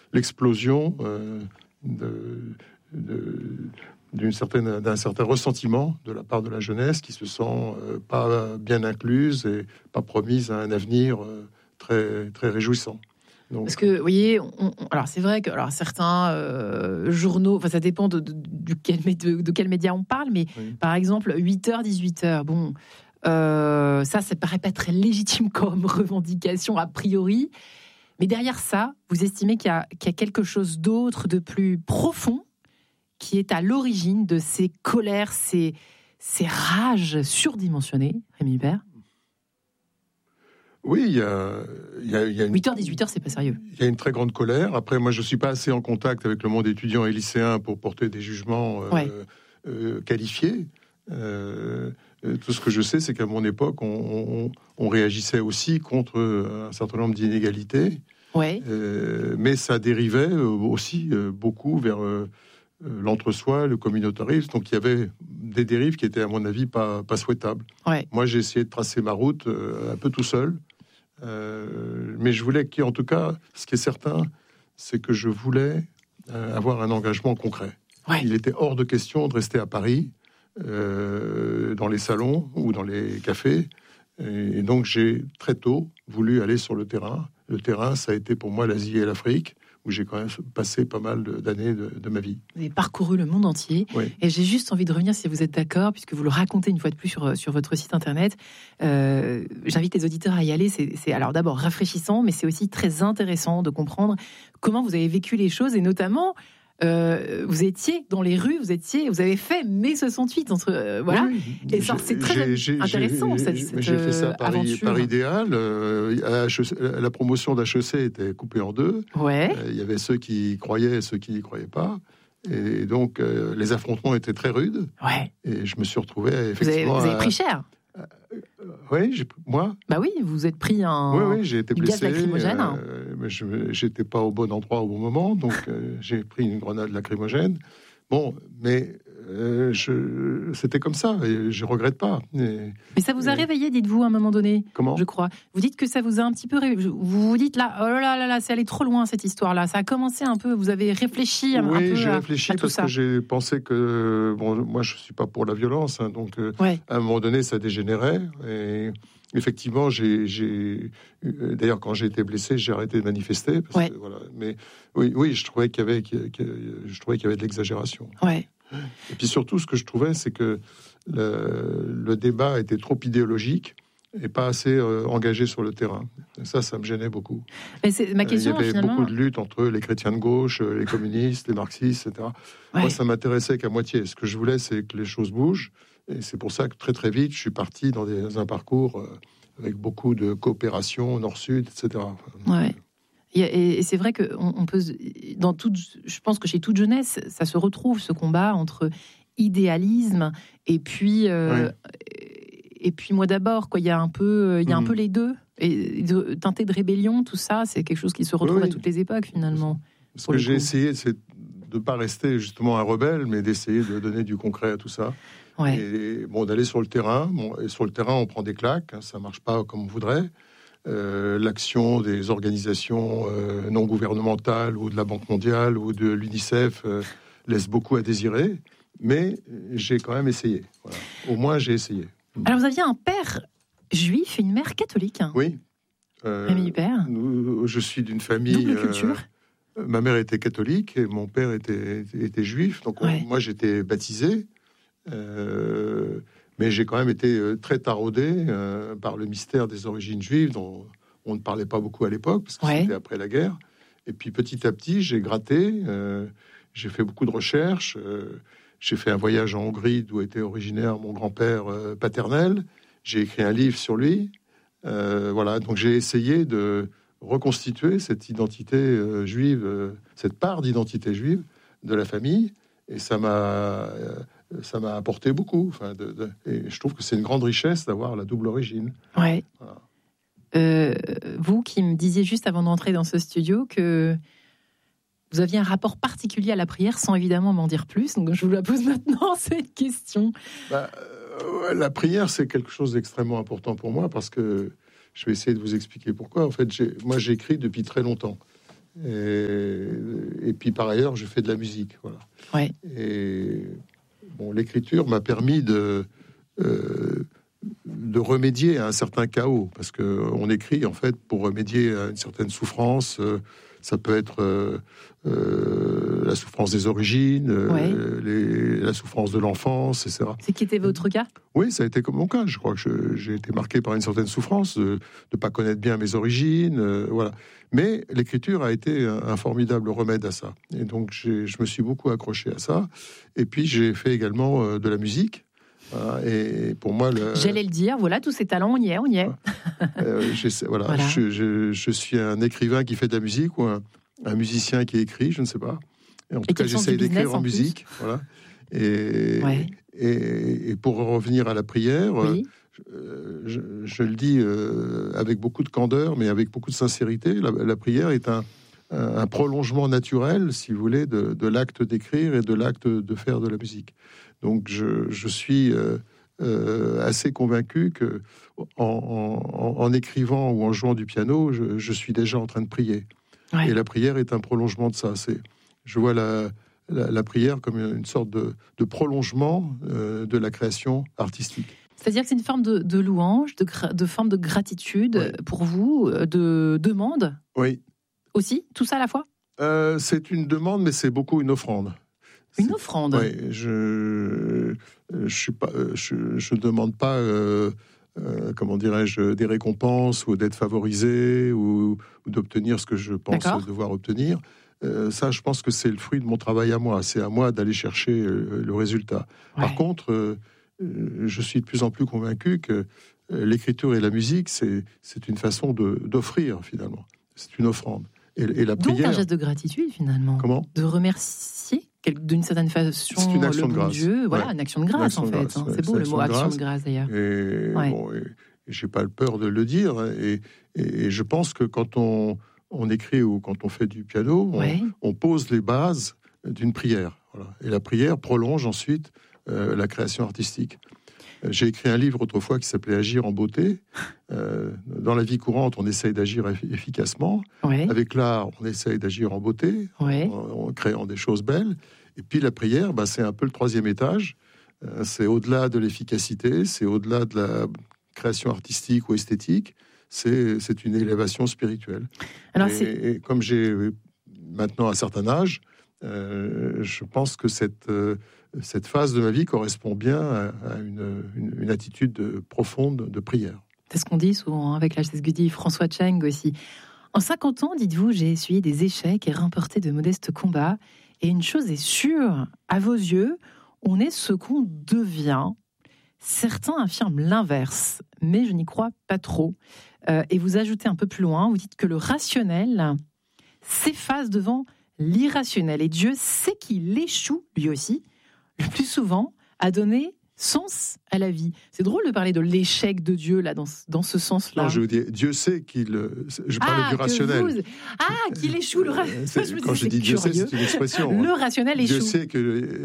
l'explosion d'un certain ressentiment de la part de la jeunesse qui se sent pas bien incluse et pas promise à un avenir très, très réjouissant. Donc, parce que, vous voyez, alors c'est vrai que certains journaux, enfin ça dépend de quel média on parle, mais oui. par exemple 8h, 18h, bon, ça paraît pas très légitime comme revendication a priori, mais derrière ça, vous estimez qu'il y a quelque chose d'autre, de plus profond, qui est à l'origine de ces colères, ces rages surdimensionnées, Rémi Hubert? Oui, il y a 8h, 18h, c'est pas sérieux. Il y a une très grande colère. Après, moi, je suis pas assez en contact avec le monde étudiant et lycéen pour porter des jugements qualifiés. Tout ce que je sais, c'est qu'à mon époque, on réagissait aussi contre un certain nombre d'inégalités. Ouais. Mais ça dérivait aussi beaucoup vers l'entre-soi, le communautarisme. Donc il y avait des dérives qui étaient, à mon avis, pas souhaitables. Ouais. Moi, j'ai essayé de tracer ma route un peu tout seul. Mais je voulais en tout cas, ce qui est certain, c'est que je voulais avoir un engagement concret. Ouais. Il était hors de question de rester à Paris, dans les salons ou dans les cafés. Et donc j'ai très tôt voulu aller sur le terrain. Le terrain, ça a été pour moi l'Asie et l'Afrique, où j'ai quand même passé pas mal d'années de ma vie. Vous avez parcouru le monde entier. Oui. Et j'ai juste envie de revenir, si vous êtes d'accord, puisque vous le racontez une fois de plus sur votre site internet. J'invite les auditeurs à y aller. C'est alors d'abord rafraîchissant, mais c'est aussi très intéressant de comprendre comment vous avez vécu les choses, et notamment vous étiez dans les rues, vous avez fait mai 68 entre voilà. Oui, et ça, c'est très intéressant cette j'ai fait ça par idéal. La promotion d'HEC était coupée en deux. Ouais. Il y avait ceux qui y croyaient et ceux qui n'y croyaient pas. Et donc les affrontements étaient très rudes. Ouais. Et je me suis retrouvé effectivement. Vous avez pris cher. Oui, moi. Bah oui, vous êtes pris j'ai été blessé. Gaz lacrymogène. Mais j'étais pas au bon endroit au bon moment, donc j'ai pris une grenade lacrymogène. Bon, mais c'était comme ça, et je regrette pas. Mais ça vous a réveillé, dites-vous, à un moment donné. Comment ? Je crois. Vous dites que ça vous a un petit peu réveillé. Vous vous dites là, oh là là, c'est allé trop loin cette histoire-là. Ça a commencé un peu. Vous avez réfléchi un peu. Oui, j'ai réfléchi tout parce ça. que j'ai pensé que moi je suis pas pour la violence, hein, donc à un moment donné ça dégénérait. Et effectivement, d'ailleurs quand j'ai été blessé, j'ai arrêté de manifester. Parce que, voilà. Mais oui, je trouvais qu'il y avait de l'exagération. Ouais. Et puis surtout, ce que je trouvais, c'est que le débat était trop idéologique et pas assez engagé sur le terrain. Et ça me gênait beaucoup. Mais c'est ma question, il y avait finalement beaucoup de luttes entre les chrétiens de gauche, les communistes, les marxistes, etc. Ouais. Moi, ça m'intéressait qu'à moitié. Ce que je voulais, c'est que les choses bougent. Et c'est pour ça que très très vite, je suis parti dans un parcours avec beaucoup de coopération nord-sud, etc. Ouais. Et c'est vrai que on peut, je pense que chez toute jeunesse, ça se retrouve, ce combat entre idéalisme et puis moi d'abord, quoi. Il y a un peu les deux, et teinté de rébellion, tout ça, c'est quelque chose qui se retrouve à toutes les époques finalement. Ce que j'ai essayé, c'est de ne pas rester justement un rebelle, mais d'essayer de donner du concret à tout ça. Ouais. Et d'aller sur le terrain. Et sur le terrain, on prend des claques, hein, ça marche pas comme on voudrait. L'action des organisations non gouvernementales ou de la Banque mondiale ou de l'UNICEF laisse beaucoup à désirer, mais j'ai quand même essayé. Voilà. Au moins, j'ai essayé. Alors, vous aviez un père juif et une mère catholique. Oui. Rémi Hubert. Je suis d'une famille... Double culture. Ma mère était catholique et mon père était juif, donc moi j'étais baptisé. Mais j'ai quand même été très taraudé par le mystère des origines juives, dont on ne parlait pas beaucoup à l'époque, parce que c'était après la guerre. Et puis petit à petit, j'ai gratté, j'ai fait beaucoup de recherches, j'ai fait un voyage en Hongrie, d'où était originaire mon grand-père paternel. J'ai écrit un livre sur lui. Voilà, donc j'ai essayé de reconstituer cette identité juive, cette part d'identité juive de la famille, et ça m'a apporté beaucoup. Et je trouve que c'est une grande richesse d'avoir la double origine. Ouais. Voilà. Vous qui me disiez juste avant d'entrer dans ce studio que vous aviez un rapport particulier à la prière, sans évidemment m'en dire plus, donc je vous la pose maintenant, cette question. La prière, c'est quelque chose d'extrêmement important pour moi, parce que je vais essayer de vous expliquer pourquoi. En fait, moi, j'écris depuis très longtemps. Et Et puis par ailleurs, je fais de la musique. Voilà. Ouais. Et bon, l'écriture m'a permis de remédier à un certain chaos, parce qu'on écrit en fait pour remédier à une certaine souffrance. Ça peut être la souffrance des origines, la souffrance de l'enfance, etc. C'est qui était votre cas ? Oui, ça a été comme mon cas. Je crois que j'ai été marqué par une certaine souffrance de ne pas connaître bien mes origines. Voilà. Mais l'écriture a été un formidable remède à ça. Et donc, je me suis beaucoup accroché à ça. Et puis, j'ai fait également de la musique. Et pour moi, j'allais le dire, voilà, tous ces talents, on y est. Voilà. Je suis un écrivain qui fait de la musique ou un musicien qui écrit, je ne sais pas. Et en tout cas, j'essaye d'écrire en musique. Voilà. Et pour revenir à la prière, je le dis avec beaucoup de candeur, mais avec beaucoup de sincérité, la prière est un prolongement naturel, si vous voulez, de l'acte d'écrire et de l'acte de faire de la musique. Donc je suis assez convaincu que en écrivant ou en jouant du piano, je suis déjà en train de prier. Ouais. Et la prière est un prolongement de ça. Je vois la prière comme une sorte de prolongement de la création artistique. C'est-à-dire que c'est une forme de louange, de forme de gratitude pour vous, de demande. Oui. Aussi, tout ça à la fois. C'est une demande, mais c'est beaucoup une offrande. Une offrande. Oui, je demande pas, comment dirais-je, des récompenses ou d'être favorisé ou d'obtenir ce que je pense devoir obtenir. Ça, je pense que c'est le fruit de mon travail à moi. C'est à moi d'aller chercher le résultat. Ouais. Par contre, je suis de plus en plus convaincu que l'écriture et la musique, c'est une façon d'offrir, finalement. C'est une offrande. Et la prière... Donc un geste de gratitude, finalement. Comment ? De remercier, d'une certaine façon, c'est une action le bon Dieu. Voilà, une action de grâce, en fait. C'est beau, le mot action de grâce, d'ailleurs. Et j'ai pas peur de le dire. Et je pense que quand on écrit ou quand on fait du piano, on pose les bases d'une prière. Voilà. Et la prière prolonge ensuite la création artistique. J'ai écrit un livre autrefois qui s'appelait « Agir en beauté ». Dans la vie courante, on essaye d'agir efficacement. Avec l'art, on essaye d'agir en beauté, en créant des choses belles. Et puis la prière, c'est un peu le troisième étage. C'est au-delà de l'efficacité, c'est au-delà de la création artistique ou esthétique. C'est une élévation spirituelle. Alors, et comme j'ai maintenant un certain âge, je pense que cette phase de ma vie correspond bien à une attitude profonde de prière. C'est ce qu'on dit souvent avec l'âge, c'est ce que dit François Cheng aussi. En 50 ans, dites-vous, j'ai essuyé des échecs et remporté de modestes combats. Et une chose est sûre, à vos yeux, on est ce qu'on devient. Certains affirment l'inverse, mais je n'y crois pas trop. Et vous ajoutez un peu plus loin, vous dites que le rationnel s'efface devant l'irrationnel. Et Dieu sait qu'il échoue, lui aussi, le plus souvent, à donner sens à la vie. C'est drôle de parler de l'échec de Dieu, là, dans ce sens-là. Non, je veux dire, Dieu sait qu'il... Je parlais du rationnel. Qu'il échoue le rationnel. Quand je dis Dieu sait, c'est une expression. Le rationnel échoue. Dieu sait que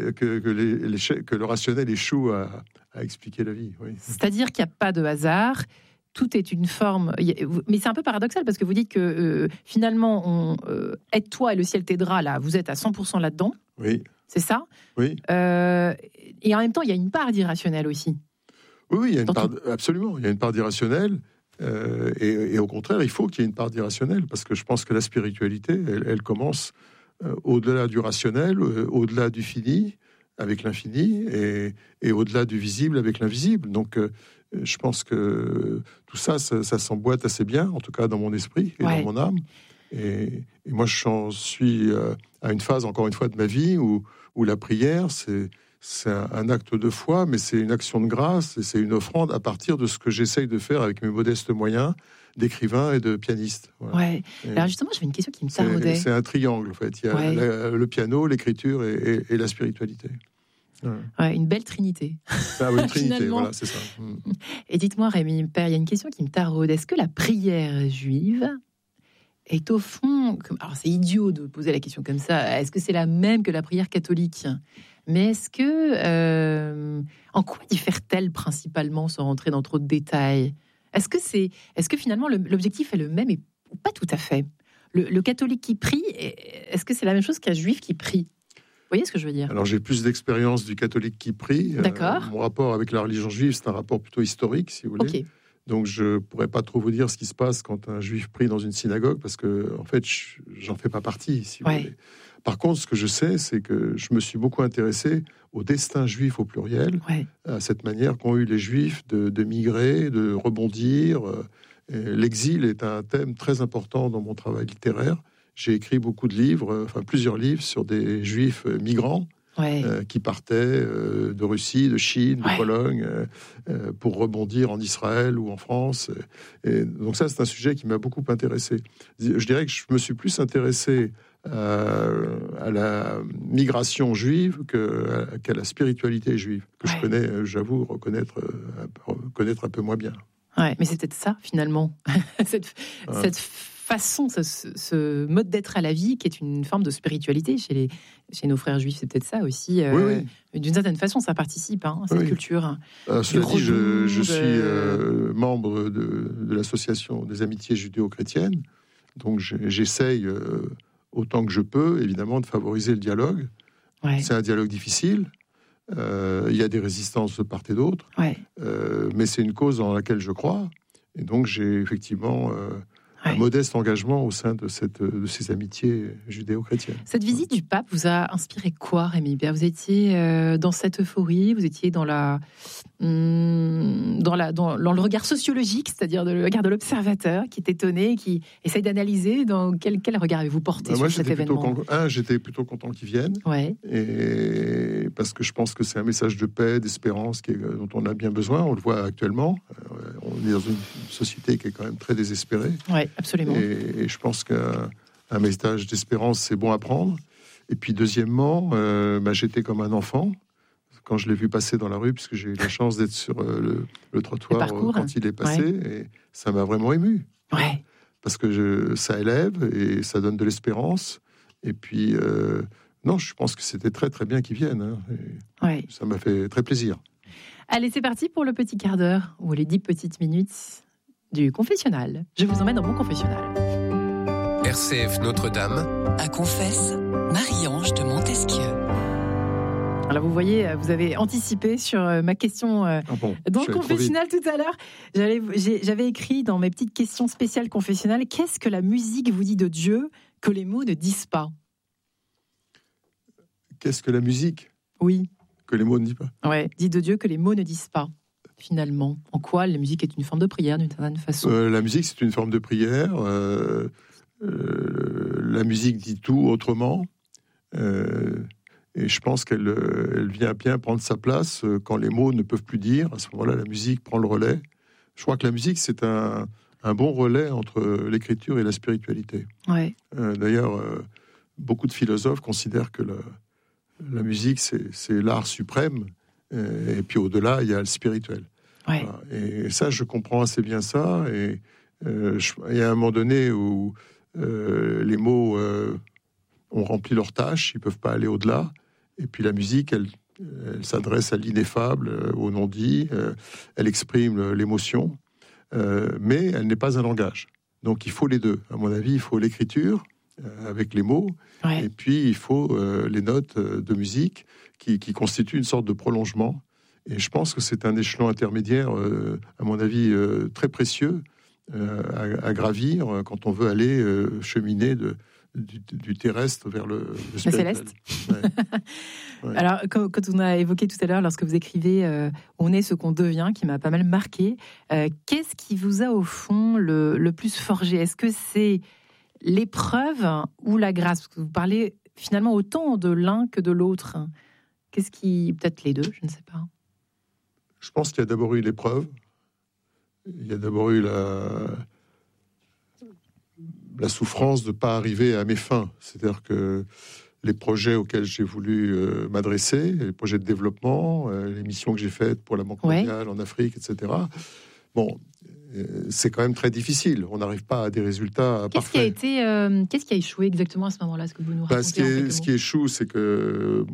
le rationnel échoue à expliquer la vie. Oui. C'est-à-dire qu'il n'y a pas de hasard. Tout est une forme... Mais c'est un peu paradoxal, parce que vous dites que, finalement, aide-toi et le ciel t'aidera, là. Vous êtes à 100% là-dedans. Oui. C'est ça ? Oui. Et en même temps, il y a une part d'irrationnel aussi. Oui, il y a une part, absolument. Il y a une part d'irrationnel. Et au contraire, il faut qu'il y ait une part d'irrationnel, parce que je pense que la spiritualité, elle commence au-delà du rationnel, au-delà du fini, avec l'infini, et au-delà du visible, avec l'invisible. Donc, je pense que tout ça s'emboîte assez bien, en tout cas dans mon esprit et dans mon âme. Et moi, j'en suis à une phase, encore une fois, de ma vie où la prière, c'est un acte de foi, mais c'est une action de grâce et c'est une offrande à partir de ce que j'essaye de faire avec mes modestes moyens d'écrivain et de pianiste. Voilà. Ouais. Alors justement, j'avais une question qui me taraudait. C'est un triangle, en fait. Il y a le piano, l'écriture et la spiritualité. Une belle trinité. Une trinité, voilà, c'est ça. Et dites-moi, Rémi Père, il y a une question qui me taraude. Est-ce que la prière juive est au fond... Alors, c'est idiot de poser la question comme ça. Est-ce que c'est la même que la prière catholique ? Mais est-ce que... en quoi diffère-t-elle principalement, sans rentrer dans trop de détails ? Est-ce que finalement, l'objectif est le même ou pas tout à fait ? le catholique qui prie, est-ce que c'est la même chose qu'un juif qui prie ? Vous voyez ce que je veux dire ? Alors, j'ai plus d'expérience du catholique qui prie. D'accord. Mon rapport avec la religion juive, c'est un rapport plutôt historique, si vous voulez. Okay. Donc, je ne pourrais pas trop vous dire ce qui se passe quand un juif prie dans une synagogue, parce que, en fait, j'en fais pas partie, si vous voulez. Par contre, ce que je sais, c'est que je me suis beaucoup intéressé au destin juif au pluriel, à cette manière qu'ont eu les juifs de migrer, de rebondir. L'exil est un thème très important dans mon travail littéraire. J'ai écrit beaucoup de livres, plusieurs livres sur des juifs migrants qui partaient de Russie, de Chine, de Pologne, pour rebondir en Israël ou en France. Et donc ça, c'est un sujet qui m'a beaucoup intéressé. Je dirais que je me suis plus intéressé à la migration juive qu'à la spiritualité juive, que je connais, j'avoue, connaître un peu moins bien. Ouais, mais c'est peut-être ça, finalement, cette façon, ce mode d'être à la vie qui est une forme de spiritualité chez nos frères juifs, c'est peut-être ça aussi. D'une certaine façon, ça participe à cette culture. Cela dit, je suis membre de l'association des amitiés judéo-chrétiennes, donc j'essaye autant que je peux, évidemment, de favoriser le dialogue. C'est un dialogue difficile. Il y a des résistances de part et d'autre, mais c'est une cause dans laquelle je crois, et donc j'ai effectivement un modeste engagement au sein de ces amitiés judéo-chrétiennes. Cette visite du pape vous a inspiré quoi, Rémi Bert ? Vous étiez dans cette euphorie, vous étiez dans le regard sociologique, c'est-à-dire le regard de l'observateur qui est étonné, qui essaye d'analyser. Dans quel regard avez-vous porté sur cet événement ? J'étais plutôt content qu'ils viennent, et parce que je pense que c'est un message de paix, d'espérance dont on a bien besoin. On le voit actuellement. On est dans une société qui est quand même très désespérée. Oui, absolument. Et je pense qu'un message d'espérance, c'est bon à prendre. Et puis deuxièmement, j'étais comme un enfant quand je l'ai vu passer dans la rue, puisque j'ai eu la chance d'être sur le trottoir quand il est passé, et ça m'a vraiment ému. Parce que ça élève et ça donne de l'espérance. Et puis, non, je pense que c'était très très bien qu'ils viennent. Ça m'a fait très plaisir. Allez, c'est parti pour le petit quart d'heure, ou les 10 petites minutes du confessionnal. Je vous emmène dans mon confessionnal. RCF Notre-Dame. À Confesse, Marie-Ange de Montesquieu. Alors vous voyez, vous avez anticipé sur ma question dans le confessionnal tout à l'heure. J'avais écrit dans mes petites questions spéciales confessionnales, qu'est-ce que la musique vous dit de Dieu que les mots ne disent pas ? Qu'est-ce que la musique ? Oui. Que les mots ne disent pas ? Ouais, dit de Dieu que les mots ne disent pas, finalement. En quoi la musique est une forme de prière, d'une certaine façon ? La musique, c'est une forme de prière. La musique dit tout autrement. Et je pense qu'elle vient bien prendre sa place quand les mots ne peuvent plus dire. À ce moment-là, la musique prend le relais. Je crois que la musique, c'est un bon relais entre l'écriture et la spiritualité. D'ailleurs, beaucoup de philosophes considèrent que la musique, c'est l'art suprême. Et puis au-delà, il y a le spirituel. Voilà. Et ça, je comprends assez bien ça. Et il y a un moment donné où les mots ont rempli leur tâche, ils ne peuvent pas aller au-delà. Et puis la musique, elle s'adresse à l'ineffable, au non-dit, elle exprime l'émotion, mais elle n'est pas un langage. Donc il faut les deux. À mon avis, il faut l'écriture avec les mots, et puis il faut les notes de musique qui constituent une sorte de prolongement. Et je pense que c'est un échelon intermédiaire, à mon avis, très précieux à gravir quand on veut aller cheminer du terrestre vers le céleste. Alors, quand on a évoqué tout à l'heure, lorsque vous écrivez on est ce qu'on devient, qui m'a pas mal marqué, qu'est-ce qui vous a au fond le plus forgé ? Est-ce que c'est l'épreuve ou la grâce ? Parce que vous parlez finalement autant de l'un que de l'autre. Qu'est-ce qui... Peut-être les deux, je ne sais pas. Je pense qu'il y a d'abord eu l'épreuve. Il y a d'abord eu la souffrance de ne pas arriver à mes fins. C'est-à-dire que les projets auxquels j'ai voulu m'adresser, les projets de développement, les missions que j'ai faites pour la Banque mondiale en Afrique, etc. Bon, c'est quand même très difficile. On n'arrive pas à des résultats parfaits. Qu'est-ce qui a échoué exactement à ce moment-là ? Ce que vous nous racontez ce qui échoue, c'est que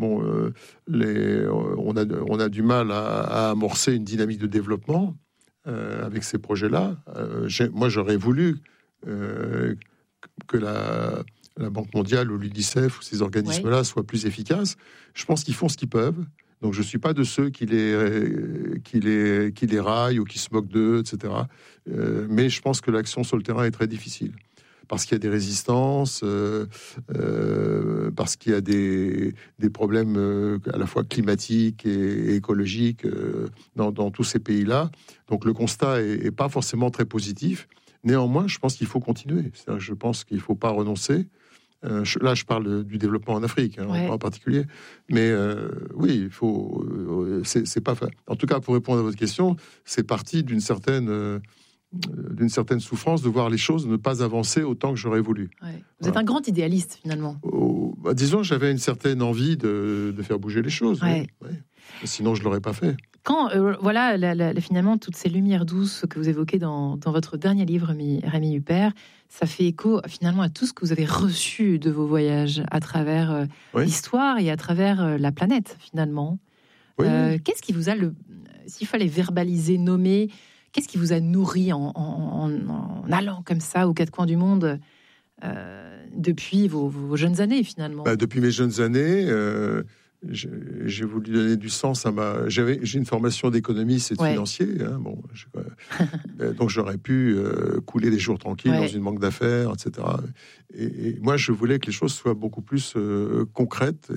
on a du mal à amorcer une dynamique de développement avec ces projets-là. Moi, j'aurais voulu la Banque mondiale ou l'UNICEF ou ces organismes-là soient plus efficaces. Je pense qu'ils font ce qu'ils peuvent. Donc, je ne suis pas de ceux qui les raillent ou qui se moquent d'eux, etc. Mais je pense que l'action sur le terrain est très difficile. Parce qu'il y a des résistances, parce qu'il y a des problèmes à la fois climatiques et écologiques dans tous ces pays-là. Donc, le constat n'est pas forcément très positif. Néanmoins, je pense qu'il faut continuer. C'est-à-dire, je pense qu'il ne faut pas renoncer. Là, je parle du développement en Afrique, en particulier. Mais oui, il faut. C'est pas. En tout cas, pour répondre à votre question, c'est parti d'une certaine souffrance de voir les choses ne pas avancer autant que j'aurais voulu. Ouais. Vous êtes un grand idéaliste, finalement. Disons, j'avais une certaine envie de faire bouger les choses. Ouais. Oui. Sinon, je l'aurais pas fait. Quand, finalement, toutes ces lumières douces que vous évoquez dans votre dernier livre, Rémi Huppert, ça fait écho, finalement, à tout ce que vous avez reçu de vos voyages à travers l'histoire et à travers la planète, finalement. Oui. Qu'est-ce qui vous a, s'il fallait verbaliser, nommer, qu'est-ce qui vous a nourri en allant comme ça aux quatre coins du monde depuis vos jeunes années, finalement? Depuis mes jeunes années... j'ai voulu donner du sens à j'ai une formation d'économiste et de financier, donc j'aurais pu couler des jours tranquilles dans une banque d'affaires, etc. Et moi, je voulais que les choses soient beaucoup plus concrètes.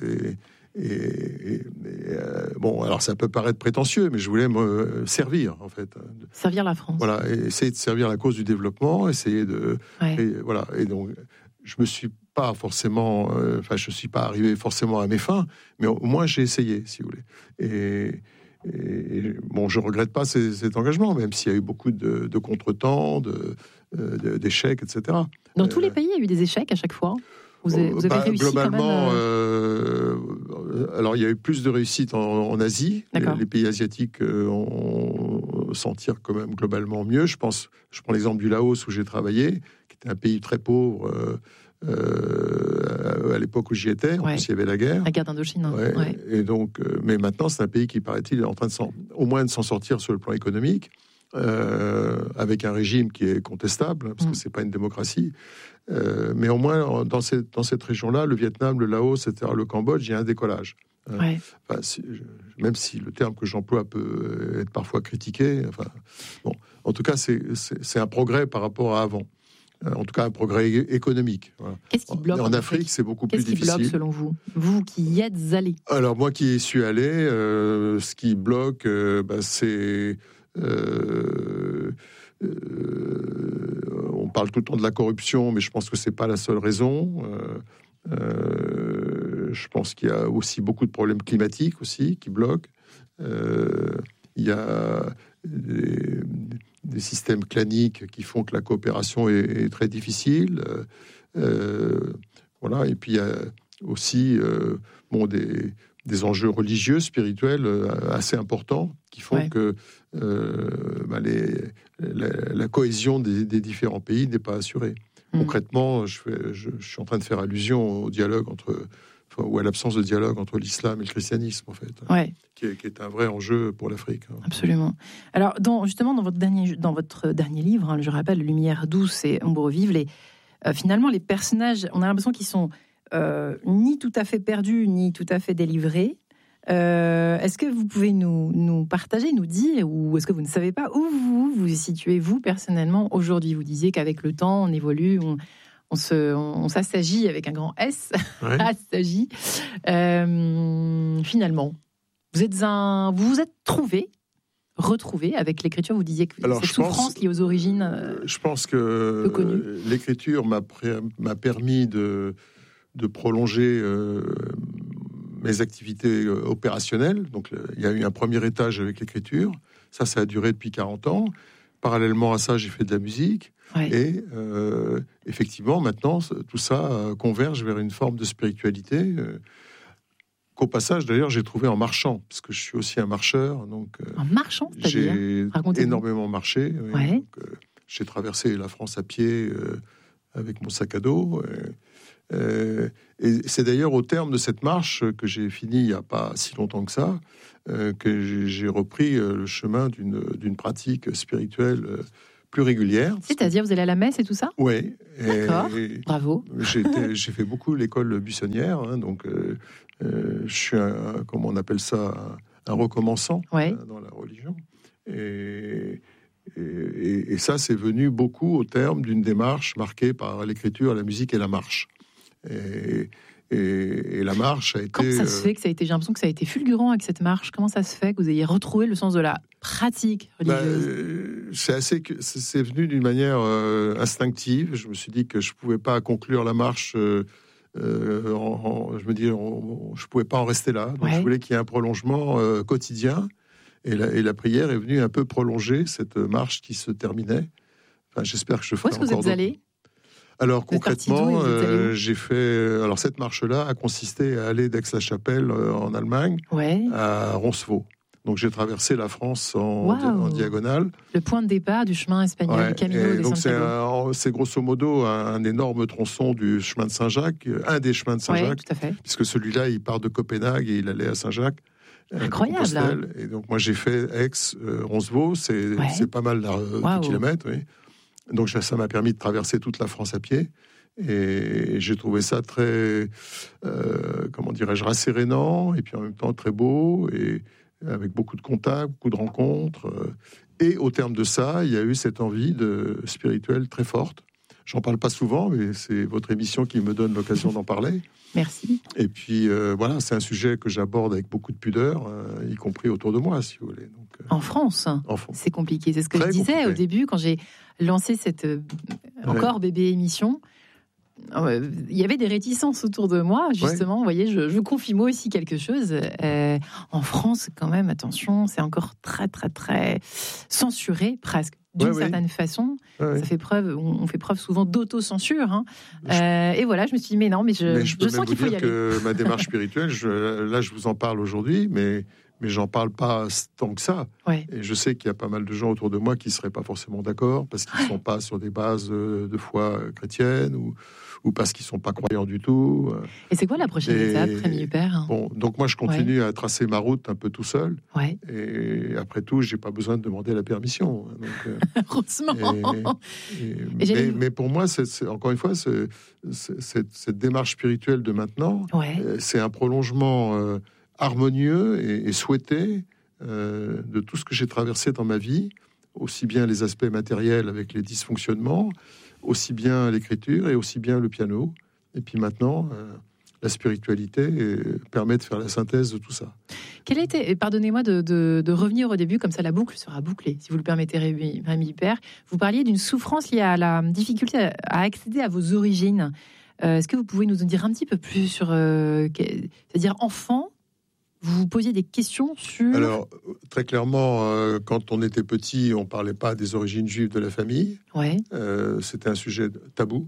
Alors ça peut paraître prétentieux, mais je voulais me servir, en fait. Servir la France. Voilà, et essayer de servir la cause du développement, essayer de... Et donc, je me suis pas forcément, je suis pas arrivé forcément à mes fins, mais au moins j'ai essayé, si vous voulez. Et je regrette pas cet engagement, même s'il y a eu beaucoup de contretemps, d'échecs, etc. Dans tous les pays, il y a eu des échecs à chaque fois. Vous avez réussi globalement, quand même. Alors il y a eu plus de réussite en Asie. Les pays asiatiques s'en tirent quand même globalement mieux. Je prends l'exemple du Laos où j'ai travaillé, qui était un pays très pauvre. À l'époque où j'y étais, en plus il y avait la guerre d'Indochine. Et donc, mais maintenant c'est un pays qui, paraît-il, est en train au moins de s'en sortir sur le plan économique, avec un régime qui est contestable, parce que c'est pas une démocratie. Mais au moins dans cette région-là, le Vietnam, le Laos, etc., le Cambodge, il y a un décollage. Même si le terme que j'emploie peut être parfois critiqué. En tout cas, c'est un progrès par rapport à avant. En tout cas, un progrès économique. Voilà. Qu'est-ce qui bloque en Afrique, c'est beaucoup plus difficile. Qu'est-ce qui bloque selon vous? Vous qui y êtes allé. Alors, moi qui y suis allé, ce qui bloque, c'est... on parle tout le temps de la corruption, mais je pense que c'est pas la seule raison. Je pense qu'il y a aussi beaucoup de problèmes climatiques aussi qui bloquent. Il y a des systèmes claniques qui font que la coopération est très difficile. Voilà. Et puis il y a aussi des enjeux religieux, spirituels assez importants qui font que la cohésion des différents pays n'est pas assurée. Concrètement, je suis en train de faire allusion au dialogue ou à l'absence de dialogue entre l'islam et le christianisme, en fait, qui est un vrai enjeu pour l'Afrique. Absolument. Alors, dans votre dernier livre, je rappelle, Lumière douce et ombre vive, finalement, les personnages, on a l'impression qu'ils sont ni tout à fait perdus, ni tout à fait délivrés. Est-ce que vous pouvez nous partager, nous dire, ou est-ce que vous ne savez pas où vous situez, vous, personnellement, aujourd'hui? Vous disiez qu'avec le temps, on évolue, on s'assagit avec un grand S, assagit. Finalement, vous vous êtes retrouvé avec l'écriture. Vous disiez que cette souffrance liée aux origines. Je pense que l'écriture m'a permis de prolonger mes activités opérationnelles. Donc, il y a eu un premier étage avec l'écriture. Ça a duré depuis 40 ans. Parallèlement à ça, j'ai fait de la musique. Et effectivement, maintenant, tout ça converge vers une forme de spiritualité qu'au passage, d'ailleurs, j'ai trouvé en marchant, parce que je suis aussi un marcheur. Donc, en marchant, j'ai énormément marché. Donc, j'ai traversé la France à pied avec mon sac à dos. Et c'est d'ailleurs au terme de cette marche que j'ai fini il n'y a pas si longtemps que ça, que j'ai repris le chemin d'une pratique spirituelle plus régulière. C'est-à-dire, vous allez à la messe et tout ça ? Oui. D'accord, bravo. J'ai fait beaucoup l'école buissonnière, hein, donc je suis, comment on appelle ça, un recommençant dans la religion. Et ça, c'est venu beaucoup au terme d'une démarche marquée par l'écriture, la musique et la marche. Et la marche a été... Comment ça se fait que ça a été... J'ai l'impression que ça a été fulgurant avec cette marche. Comment ça se fait que vous ayez retrouvé le sens de la pratique religieuse ? C'est venu d'une manière instinctive. Je me suis dit que je ne pouvais pas conclure la marche... je pouvais pas en rester là. Donc je voulais qu'il y ait un prolongement quotidien. Et la prière est venue un peu prolonger cette marche qui se terminait. Enfin, j'espère que je ferai encore. Où est-ce que vous êtes allé ? Alors concrètement, j'ai fait. Alors cette marche-là a consisté à aller d'Aix-la-Chapelle en Allemagne à Roncevaux. Donc j'ai traversé la France en diagonale. Le point de départ du chemin espagnol, du Camino de Santiago. C'est grosso modo un énorme tronçon du chemin de Saint-Jacques, un des chemins de Saint-Jacques, tout à fait. Puisque celui-là, il part de Copenhague et il allait à Saint-Jacques. Incroyable. Et donc moi j'ai fait Aix-Roncevaux, c'est pas mal de kilomètres. Oui. Donc ça m'a permis de traverser toute la France à pied. Et j'ai trouvé ça très, comment dirais-je, rassérénant, et puis en même temps très beau, et avec beaucoup de contacts, beaucoup de rencontres. Et au terme de ça, il y a eu cette envie spirituelle très forte. J'en parle pas souvent, mais c'est votre émission qui me donne l'occasion d'en parler. Merci. Et puis voilà, c'est un sujet que j'aborde avec beaucoup de pudeur, y compris autour de moi, si vous voulez. Donc, en France, c'est compliqué. C'est ce que je disais au début quand j'ai lancé cette encore bébé émission. Il y avait des réticences autour de moi, justement. Vous voyez, je confie moi aussi quelque chose. En France, quand même, attention, c'est encore très, très, très censuré, presque. D'une certaine façon, ça fait preuve. On fait preuve souvent d'autocensure. Hein. Et voilà, je me suis dit, mais non, mais je sens qu'il faut y aller. Que ma démarche spirituelle, là, je vous en parle aujourd'hui, mais j'en parle pas tant que ça. Et je sais qu'il y a pas mal de gens autour de moi qui seraient pas forcément d'accord parce qu'ils sont pas sur des bases de foi chrétienne ou parce qu'ils sont pas croyants du tout. Et c'est quoi la prochaine étape, Rémi Huppert ? Bon, donc moi je continue à tracer ma route un peu tout seul. Et après tout, j'ai pas besoin de demander la permission. Donc, heureusement. Mais pour moi, encore une fois, cette démarche spirituelle de maintenant, c'est un prolongement harmonieux et souhaité de tout ce que j'ai traversé dans ma vie, aussi bien les aspects matériels avec les dysfonctionnements, aussi bien l'écriture et aussi bien le piano. Et puis maintenant, la spiritualité permet de faire la synthèse de tout ça. Quel était, pardonnez-moi de revenir au début, comme ça la boucle sera bouclée, si vous le permettez, Rémi Huppert. Vous parliez d'une souffrance liée à la difficulté à accéder à vos origines. Est-ce que vous pouvez nous en dire un petit peu plus sur... c'est-à-dire, enfant, vous vous posiez des questions sur... Alors, très clairement, quand on était petit, on ne parlait pas des origines juives de la famille. C'était un sujet tabou.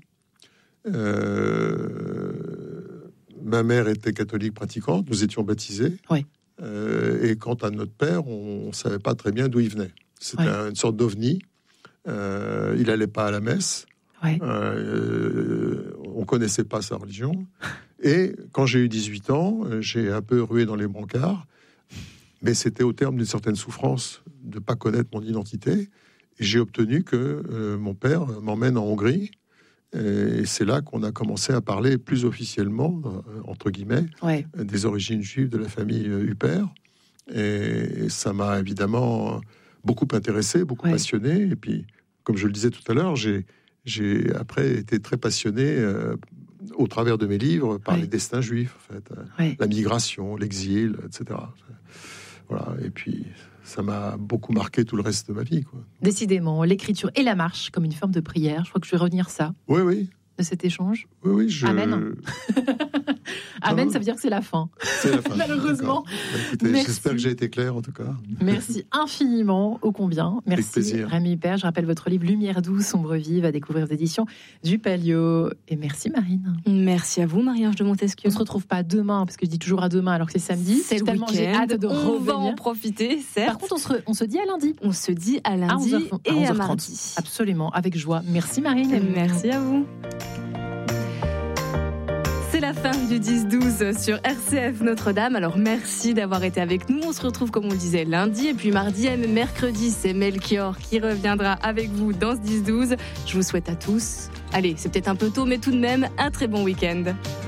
Ma mère était catholique pratiquante, nous étions baptisés. Et quant à notre père, on ne savait pas très bien d'où il venait. C'était une sorte d'ovni. Il n'allait pas à la messe. On ne connaissait pas sa religion. Et quand j'ai eu 18 ans, j'ai un peu rué dans les brancards, mais c'était au terme d'une certaine souffrance de ne pas connaître mon identité. Et j'ai obtenu que mon père m'emmène en Hongrie. Et c'est là qu'on a commencé à parler plus officiellement, entre guillemets, des origines juives de la famille Huppert. Et ça m'a évidemment beaucoup intéressé, beaucoup passionné. Et puis, comme je le disais tout à l'heure, j'ai après été très passionné au travers de mes livres par les destins juifs, en fait, la migration, l'exil, etc. Voilà. Et puis ça m'a beaucoup marqué tout le reste de ma vie, quoi. Décidément, l'écriture et la marche comme une forme de prière. Je crois que je vais revenir ça. De cet échange. Amen. Amen, ça veut dire que c'est la fin. C'est la fin. Malheureusement. Écoutez, j'espère que j'ai été clair, en tout cas. Merci infiniment, ô combien. Merci, Rémi Huppert. Je rappelle votre livre Lumière douce, ombre vive, à découvrir aux éditions du Palio. Et merci, Marine. Merci à vous, Marie-Ange de Montesquieu. On se retrouve pas demain, parce que je dis toujours à demain, alors que c'est samedi. C'est tellement j'ai hâte de revenir. On va en profiter, certes. Par contre, on se dit à lundi. On se dit à lundi et à mardi. Absolument, avec joie. Merci, Marine. Merci à vous. C'est la fin fin du 10-12 sur RCF Notre-Dame. Alors merci d'avoir été avec nous. On se retrouve comme on le disait lundi et puis mardi et mercredi, c'est Melchior qui reviendra avec vous dans ce 10-12. Je vous souhaite à tous, allez, c'est peut-être un peu tôt mais tout de même un très bon week-end.